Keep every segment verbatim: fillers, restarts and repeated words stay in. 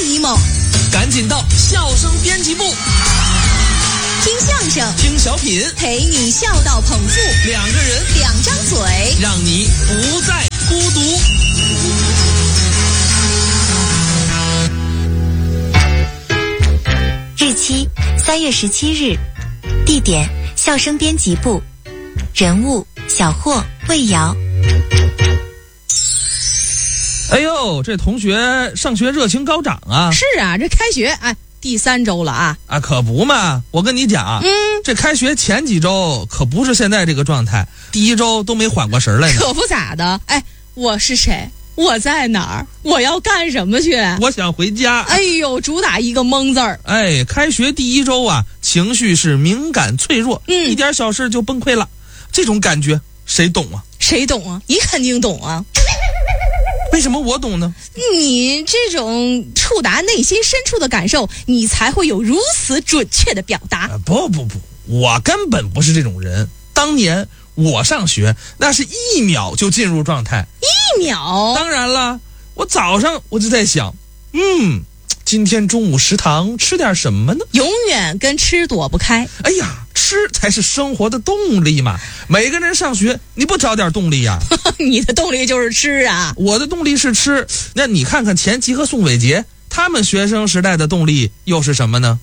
emo， 赶紧到笑声编辑部， 听相声， 听小品， 陪你笑到捧腹， 两个人， 两张嘴， 让你不再孤独。 日期三月十七日，地点笑声编辑部，人物小霍、魏瑶。 哎呦，这同学上学热情高涨啊！ 是啊，这开学哎，第三周了啊！ 啊，可不嘛！我跟你讲，嗯，这开学前几周可不是现在这个状态，第一周都没缓过神来呢。 可不咋的，哎，我是谁？我在哪儿？我要干什么去？ 我想回家。 哎呦，主打一个懵字儿。 哎，开学第一周啊，情绪是敏感脆弱，嗯，一点小事就崩溃了，这种感觉谁懂啊？ 谁懂啊？你肯定懂啊。 为什么我懂呢？ 你这种触达内心深处的感受，你才会有如此准确的表达。 啊、不不不，我根本不是这种人。当年我上学，那是一秒就进入状态。 一秒？ 当然了，我早上我就在想，嗯，今天中午食堂吃点什么呢？ 永远跟吃躲不开。 哎呀，吃才是生活的动力嘛！每个人上学，你不找点动力呀、 啊？你的动力就是吃啊！ 我的动力是吃。那你看看钱吉和宋伟杰，他们学生时代的动力又是什么呢？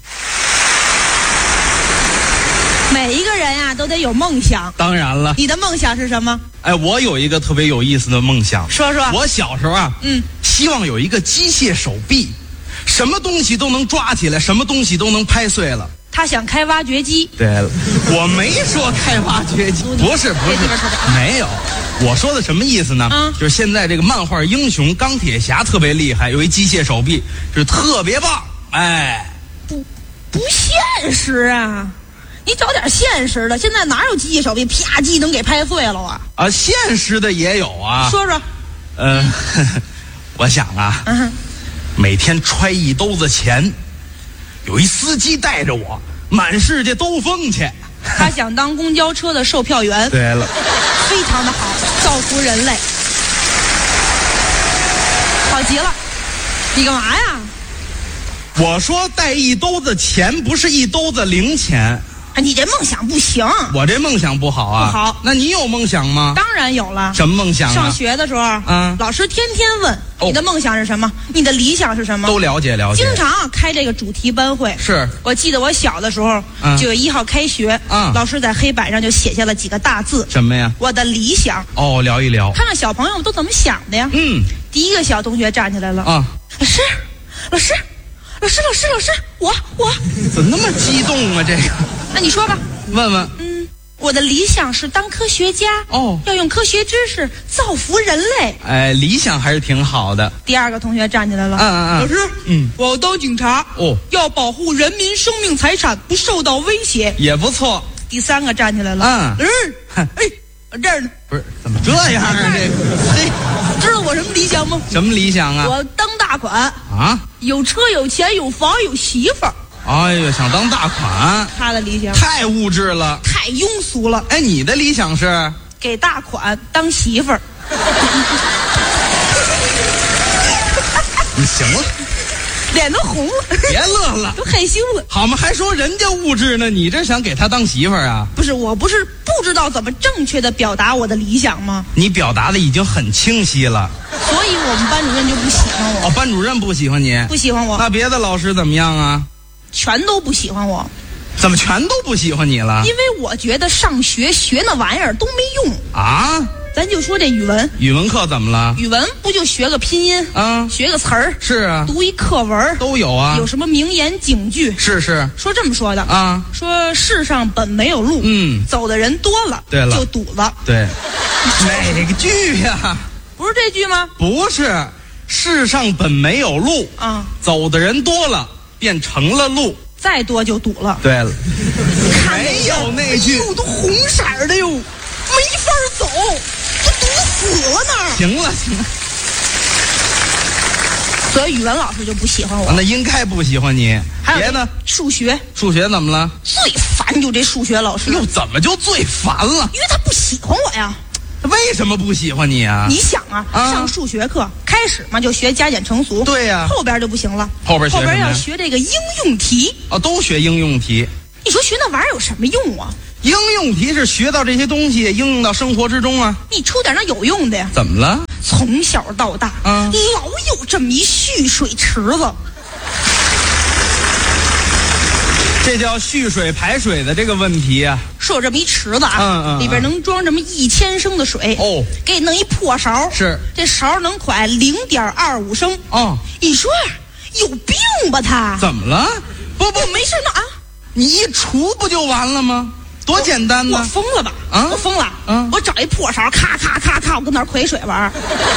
每一个人呀、啊、都得有梦想。 当然了。 你的梦想是什么？ 哎，我有一个特别有意思的梦想。 说说。 我小时候啊，嗯，希望有一个机械手臂，什么东西都能抓起来，什么东西都能拍碎了。 他想开挖掘机。 对了，我没说开挖掘机，不是不是，没有。我说的什么意思呢？嗯，就是现在这个漫画英雄钢铁侠特别厉害，有一机械手臂，就是特别棒。哎， 不不现实啊！你找点现实的，现在哪有机械手臂啪叽能给拍碎了啊？ 啊，现实的也有啊。 说说。 呃，呵呵我想啊，嗯，每天揣一兜子钱，有一司机带着我满世界兜风去。 他想当公交车的售票员。 对了， 非常的好，造福人类，好极了。你干嘛呀？ 我说带一兜子钱，不是一兜子零钱。 你这梦想不行。 我这梦想不好啊。 不好。 那你有梦想吗？ 当然有了。 什么梦想啊？ 上学的时候，嗯，老师天天问、哦、你的梦想是什么，你的理想是什么， 都了解了解。 经常开这个主题班会。 是。 我记得我小的时候， 嗯、 九月一号开学，嗯，老师在黑板上就写下了几个大字。 什么呀？ 我的理想。 哦，聊一聊。 看看小朋友都怎么想的呀？ 嗯。 第一个小同学站起来了。啊。老师，老师，老师，老师，老师，我我。 怎么那么激动啊？这个。 那你说吧。 问问。 嗯，我的理想是当科学家。哦，要用科学知识造福人类。 哎，理想还是挺好的。 第二个同学站起来了。 嗯嗯嗯。 老师，嗯，我要当警察。 哦， 要保护人民生命财产不受到威胁。 也不错。 第三个站起来了。 嗯。 老师，哎，我这儿呢。 不是，怎么这样啊？这个， 嘿，知道我什么理想吗？ 什么理想啊？ 我当大款啊，有车有钱有房有媳妇儿。 哎呀，想当大款， 他的理想太物质了， 太庸俗了。 哎，你的理想是给大款当媳妇儿。 你行了， 脸都红了， 别乐了， 都害羞了。 好嘛，还说人家物质呢，你这想给他当媳妇儿啊？ 不是，我不是不知道怎么正确的表达我的理想吗？ 你表达的已经很清晰了， 所以我们班主任就不喜欢我。 哦，班主任不喜欢你， 不喜欢我。 那别的老师怎么样啊？ 全都不喜欢我。 怎么全都不喜欢你了？ 因为我觉得上学学那玩意儿都没用啊。 咱就说这语文， 语文课怎么了？ 语文不就学个拼音啊，学个词儿？ 是啊， 读一课文都有啊。 有什么名言警句？ 是是， 说这么说的啊， 说世上本没有路，嗯，走的人多了， 对了， 就堵了。 对，哪个句呀？ 不是这句吗？ 不是，世上本没有路啊，走的人多了，变成了路。 再多就堵了。 对了，没有那句， 路都红色的哟，没法走，都堵死了呢。 行了行了， 所以语文老师就不喜欢我。 啊、那应该不喜欢你。 还有别的， 数学， 数学怎么了？ 最烦就这数学老师。 又怎么就最烦了？ 因为他不喜欢我呀。 为什么不喜欢你啊？ 你想啊，啊上数学课开开始嘛就学加减乘除， 对呀、啊， 后边就不行了， 后边学后边要学这个应用题。 哦，都学应用题。 你说学那玩意儿有什么用啊？ 应用题是学到这些东西，应用到生活之中啊。 你出点那有用的呀？ 怎么了？ 从小到大， 嗯， 老有这么一蓄水池子。 这叫蓄水排水的这个问题啊。 说有这么一池子啊， 嗯嗯， 里边能装这么一千升的水。 哦， 给你弄一破勺， 是这勺能快零点二五升。 哦， 你说有病吧他？ 怎么了？不不， 没事呢啊， 你一除不就完了吗？多简单呢！ 我疯了吧？ 啊， 我疯了！ 嗯， 我找一破勺，咔咔咔咔，我跟那儿蒯水玩。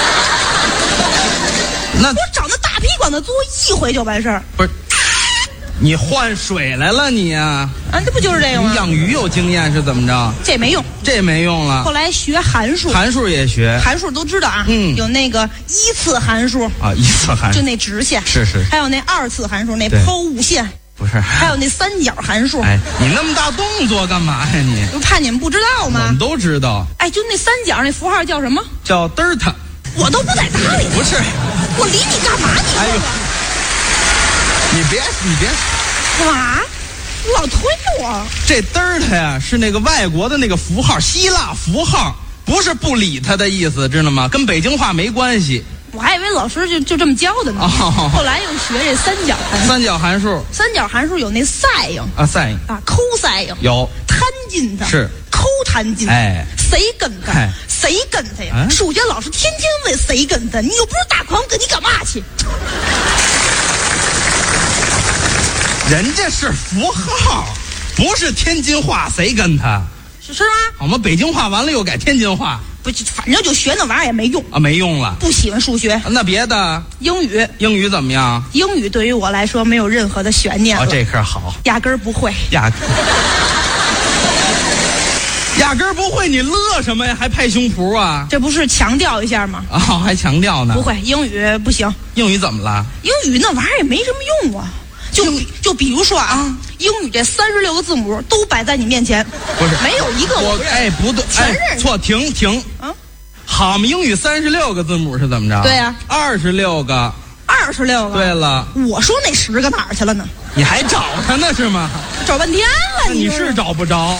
那我找那大皮管子做一回就完事儿。 不是，你换水来了你呀、 啊？啊，这不就是这个吗？ 你养鱼有经验是怎么着？ 这没用， 这没用了。 后来学函数， 函数也学， 函数都知道啊。 嗯， 有那个一次函数啊，一次函数就那直线， 是是， 还有那二次函数那抛物线。 不是， 还有那三角函数。 哎，你那么大动作干嘛呀你？ 我怕你们不知道吗？ 我们都知道。 哎，就那三角那符号叫什么？ 叫德尔塔。 我都不在搭理。 不是， 我理你干嘛你？ 哎呦，你别你别干嘛？老推我。 这德尔塔呀，是那个外国的那个符号，希腊符号，不是不理他的意思，知道吗？跟北京话没关系。 我还以为老师就就这么教的呢。 哦、 后来又学这三角函数。 三角函数。 三角函数有那 sin 啊 sin 啊 cos 有。 摊进它是。 抠摊进它。 哎。 谁跟它？ 哎、 谁跟它呀？ 啊、 数学老师天天问谁跟它，你又不是大狂跟，你干嘛去？ 人家是符号，不是天津话，谁跟他？ 是是吗？ 我们北京话完了又改天津话。 不，反正就学那玩意儿也没用啊，没用了。 不喜欢数学， 那别的英语， 英语怎么样？ 英语对于我来说没有任何的悬念了。 哦，这科好， 压根儿不会， 压根压根儿不会，你乐什么呀？还拍胸脯啊？ 这不是强调一下吗？ 啊、哦，还强调呢？ 不会，英语不行。 英语怎么了？ 英语那玩意儿也没什么用啊。就就比如说啊，英语这三十六个字母都摆在你面前， 不是没有一个我哎不对， 全认识。 哎、错，停停啊！好嘛，英语三十六个字母是怎么着？ 对呀、 啊，二十六个， 二十六个。 对了， 我说那十个哪儿去了呢？ 你还找他呢是吗？ 找半天了， 你是找不着。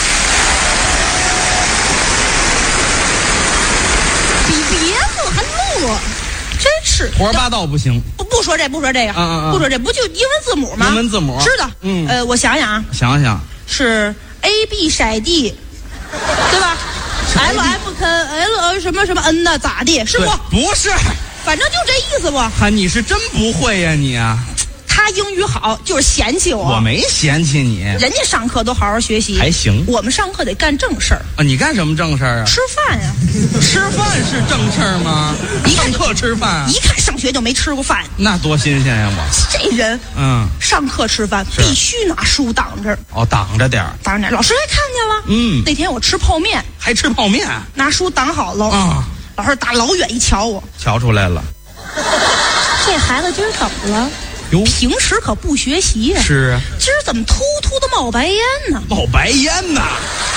你别乐还乐，真是胡说八道不行。 不不说这不说这个， 嗯嗯嗯不说这不就英文字母吗？ 英文字母知道。 嗯， 呃，我想想啊， 想想是 A B 骰 D， 对吧 ？L F 跟 L 什么什么 N 的咋地？是不？ 不是， 反正就这意思不？ 哈，你是真不会呀你啊！ 他英语好就是嫌弃我， 我没嫌弃你， 人家上课都好好学习， 还行。 我们上课得干正事儿啊！你干什么正事儿啊？ 吃饭呀、 啊！吃饭是正事儿吗？上课吃饭、啊， 一看上学就没吃过饭， 那多新鲜呀！我这人， 嗯， 上课吃饭必须拿书挡着。 哦，挡着点儿， 挡着点儿。老师还看见了， 嗯， 那天我吃泡面， 还吃泡面， 拿书挡好了啊。 老师打老远一瞧我， 瞧出来了， 这孩子今儿怎么了？哟，平时可不学习呀、啊。 是啊， 今儿怎么突突的冒白烟呢？ 冒白烟呐！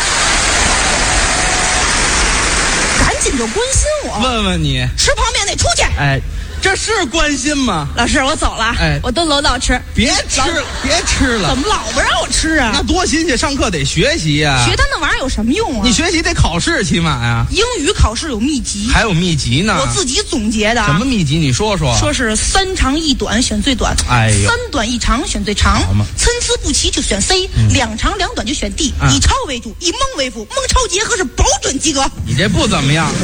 赶紧就关心我。 问问你， 吃泡面得出去。 哎，这是关心吗？ 老师，我走了。哎，我蹲楼道吃。 别吃，别吃了。 怎么老不让我吃啊？ 那多新鲜！上课得学习呀、啊。 学他那玩意儿有什么用啊？ 你学习得考试，起码呀。 英语考试有秘籍， 还有秘籍呢。 我自己总结的。 什么秘籍？你说说。 说是三长一短选最短， 哎呦， 三短一长选最长，参差不齐就选 C，、嗯、两长两短就选 D，、嗯、以超为主，以蒙为辅，蒙超结合是保准及格。 你这不怎么样。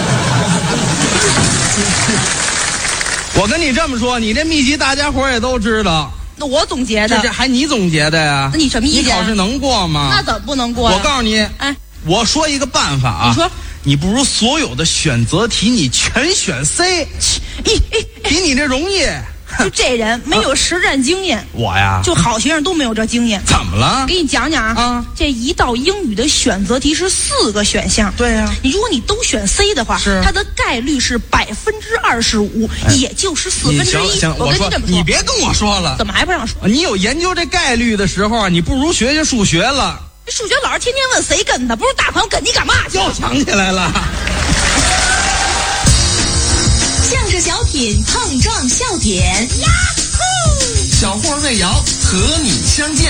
我跟你这么说，你这秘籍大家伙也都知道。 那我总结的， 这这还你总结的呀？ 那你什么意见？ 你考试能过吗？ 那怎么不能过、啊？ 我告诉你， 哎， 我说一个办法啊。 你说， 你不如所有的选择题你全选 C， 比你这容易。 就这人没有实战经验， 我呀， 就好学生都没有这经验。 怎么了？ 给你讲讲啊， 啊这一道英语的选择题是四个选项。 对呀、啊， 你如果你都选 C 的话， 是它的概率是百分之二十五，也就是四分之一。 我跟你这么说， 你别跟我说了， 怎么还不让说？ 你有研究这概率的时候啊，你不如学学数学了。 数学老师天天问谁跟他，不是大朋友跟你干嘛去？ 又想起来了。 相声小品碰撞笑点，呀呼！ 小霍魏瑶和你相见。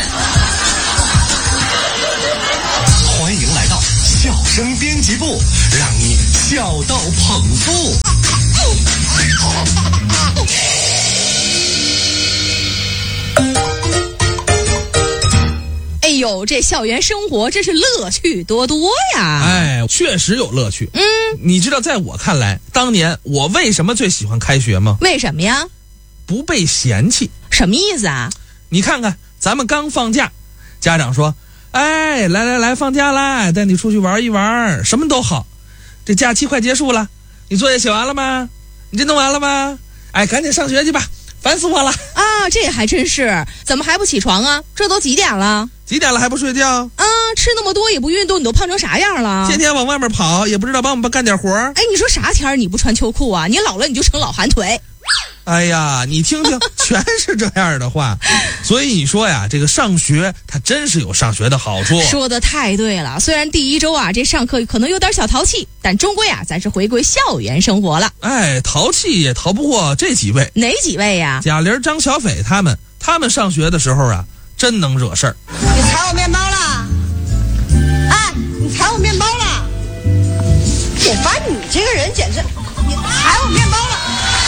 欢迎来到笑声编辑部，让你笑到捧腹。 哎呦，这校园生活真是乐趣多多呀！ 哎，确实有乐趣。嗯，你知道，在我看来，当年我为什么最喜欢开学吗？ 为什么呀？ 不被嫌弃。 什么意思啊？ 你看看，咱们刚放假，家长说：“哎，来来来，放假啦，带你出去玩一玩，什么都好。”这假期快结束了，你作业写完了吗？你这弄完了吗？哎，赶紧上学去吧，烦死我了啊！这还真是，怎么还不起床啊？这都几点了？ 几点了还不睡觉？ 啊，吃那么多也不运动，你都胖成啥样了？ 天天往外面跑，也不知道帮我们干点活。 哎，你说啥天儿你不穿秋裤啊？你老了你就成老寒腿。 哎呀，你听听，全是这样的话。所以你说呀，这个上学它真是有上学的好处。 说的太对了，虽然第一周啊这上课可能有点小淘气，但终归啊咱是回归校园生活了。 哎，淘气也逃不过这几位。 哪几位呀？ 贾玲、张小斐他们，他们上学的时候啊，真能惹事儿。 你踩我面包了？哎，你踩我面包了？铁凡，你这个人简直，你踩我面包了！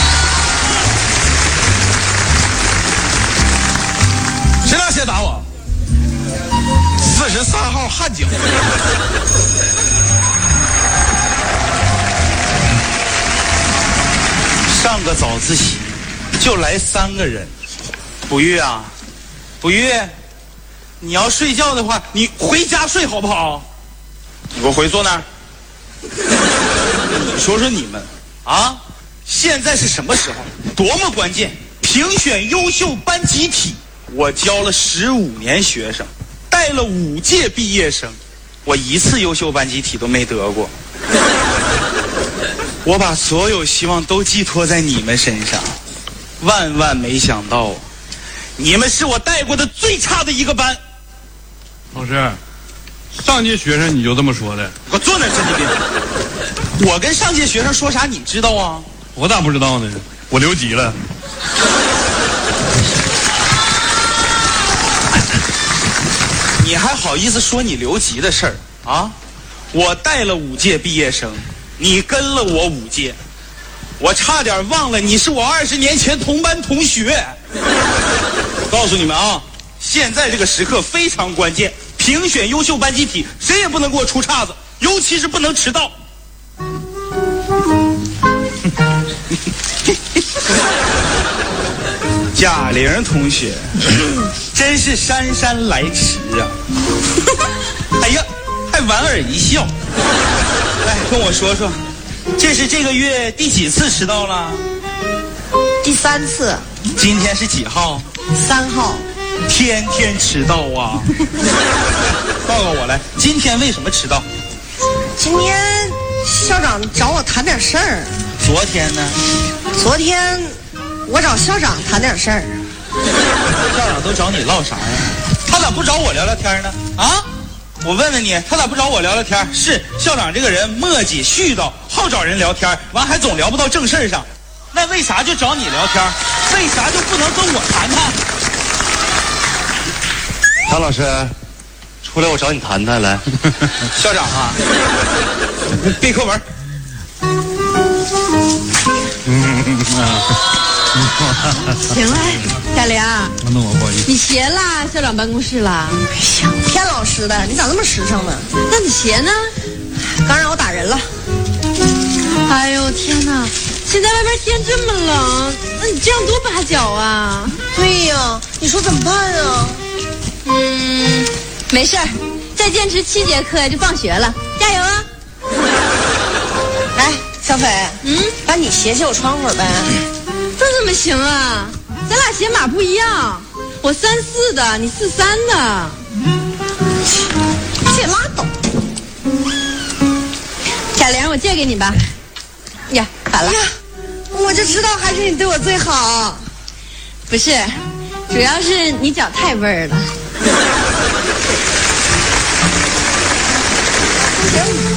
谁拿鞋打我？四十三号汉江。上个早自习就来三个人，不玉啊，不玉，你要睡觉的话，你回家睡好不好？你给我回坐那儿。你说说你们啊，现在是什么时候？多么关键！评选优秀班集体。我教了十五年学生，带了五届毕业生，我一次优秀班集体都没得过。我把所有希望都寄托在你们身上，万万没想到，你们是我带过的最差的一个班。 老师，上届学生你就这么说的？ 给我坐那儿，神经病！我跟上届学生说啥你知道啊？ 我咋不知道呢？我留级了。 你还好意思说你留级的事儿啊？我带了五届毕业生，你跟了我五届，我差点忘了你是我二十年前同班同学。告诉你们啊，现在这个时刻非常关键，评选优秀班集体，谁也不能给我出岔子，尤其是不能迟到。贾玲同学，真是姗姗来迟啊！哎呀，还莞尔一笑。来，跟我说说，这是这个月第几次迟到了？ 第三次。 今天是几号？ 三号。 天天迟到啊！报告我来，今天为什么迟到？ 今天校长找我谈点事儿。 昨天呢？ 昨天我找校长谈点事儿。 校长都找你唠啥呀？他咋不找我聊聊天呢？啊？我问问你，他咋不找我聊聊天？是校长这个人磨叽絮叨，好找人聊天，完还总聊不到正事上。那为啥就找你聊天？为啥就不能跟我谈谈？ 张老师，出来我找你谈谈来。 校长啊，别抠门。 行了，贾玲， 那我不好意思， 你鞋啦，校长办公室啦。 哎呀，骗老师的，你咋那么实诚呢？ 那你鞋呢？ 刚让我打人了。 哎呦天哪！现在外边天这么冷，那你这样多拔脚啊！ 对呀，你说怎么办啊？ 嗯，没事儿，再坚持七节课就放学了，加油啊！ 来，小斐， 嗯， 把你鞋借我穿会儿呗。 这怎么行啊？咱俩鞋码不一样，我三四的，你四三的。 这拉倒。 贾玲，我借给你吧。呀，反了。 呀，我就知道还是你对我最好。 不是，主要是你脚太味儿了。 行。